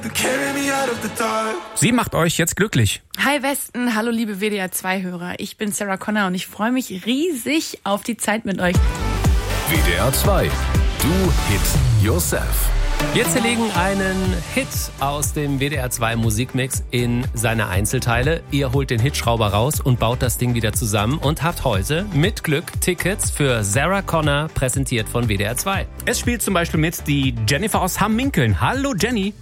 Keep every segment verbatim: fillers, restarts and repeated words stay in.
Sie macht euch jetzt glücklich. Hi Westen, hallo liebe W D R zwei Hörer. Ich bin Sarah Connor und ich freue mich riesig auf die Zeit mit euch. W D R zwei, do it yourself. Wir zerlegen einen Hit aus dem W D R zwei Musikmix in seine Einzelteile. Ihr holt den Hitschrauber raus und baut das Ding wieder zusammen und habt heute mit Glück Tickets für Sarah Connor, präsentiert von W D R zwei. Es spielt zum Beispiel mit die Jennifer aus Hamminkeln. Hallo Jenny.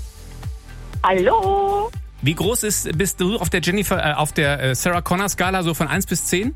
Hallo. Wie groß ist, bist du auf der Jennifer, äh, auf der äh, Sarah Connor Skala so von eins bis zehn?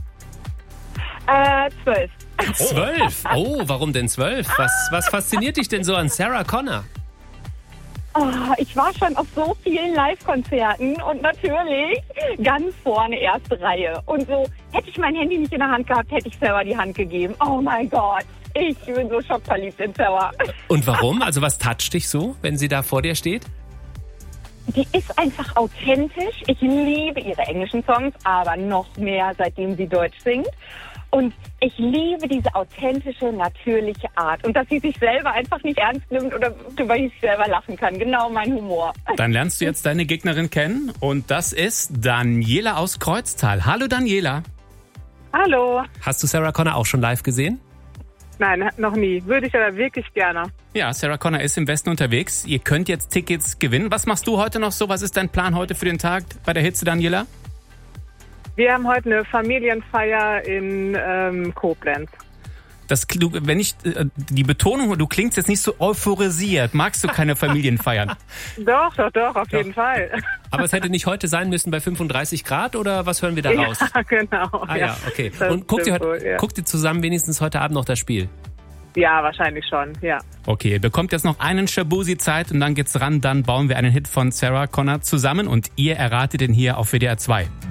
Äh, zwölf. Zwölf? Oh, warum denn zwölf? Was, was fasziniert dich denn so an Sarah Connor? Oh, ich war schon auf so vielen Live-Konzerten und natürlich ganz vorne erste Reihe. Und so, hätte ich mein Handy nicht in der Hand gehabt, hätte ich Sarah die Hand gegeben. Oh mein Gott, ich bin so schockverliebt in Sarah. Und warum? Also was toucht dich so, wenn sie da vor dir steht? Die ist einfach authentisch. Ich liebe ihre englischen Songs, aber noch mehr, seitdem sie Deutsch singt. Und ich liebe diese authentische, natürliche Art. Und dass sie sich selber einfach nicht ernst nimmt oder über sich selber lachen kann. Genau mein Humor. Dann lernst du jetzt deine Gegnerin kennen. Und das ist Daniela aus Kreuztal. Hallo Daniela. Hallo. Hast du Sarah Connor auch schon live gesehen? Nein, noch nie. Würde ich aber wirklich gerne. Ja, Sarah Connor ist im Westen unterwegs. Ihr könnt jetzt Tickets gewinnen. Was machst du heute noch so? Was ist dein Plan heute für den Tag bei der Hitze, Daniela? Wir haben heute eine Familienfeier in ähm, Koblenz. Das, du, wenn ich äh, die Betonung, du klingst jetzt nicht so euphorisiert. Magst du keine Familienfeiern? Doch, doch, doch, auf Doch. jeden Fall. Aber es hätte nicht heute sein müssen bei fünfunddreißig Grad oder was hören wir da raus? Ja, genau. Ah ja, okay. Das Und guckt ihr, stimmt heute, wohl, ja. guckt ihr zusammen wenigstens heute Abend noch das Spiel? Ja, wahrscheinlich schon, ja. Okay, ihr bekommt jetzt noch einen Shabuzi-Zeit und dann geht's ran. Dann bauen wir einen Hit von Sarah Connor zusammen und ihr erratet den hier auf W D R zwei.